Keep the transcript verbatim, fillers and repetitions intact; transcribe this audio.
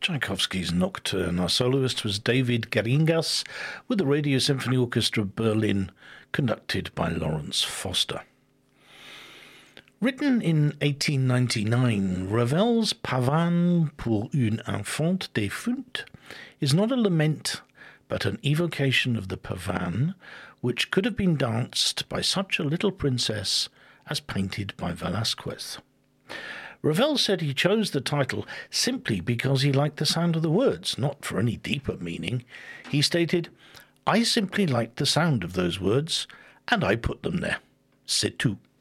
Tchaikovsky's Nocturne. Our soloist was David Geringas with the Radio Symphony Orchestra of Berlin, conducted by Lawrence Foster. Written in eighteen ninety-nine, Ravel's Pavane pour une infante défunte is not a lament, but an evocation of the pavane, which could have been danced by such a little princess as painted by Velázquez. Ravel said he chose the title simply because he liked the sound of the words, not for any deeper meaning. He stated, "I simply liked the sound of those words, and I put them there. C'est tout."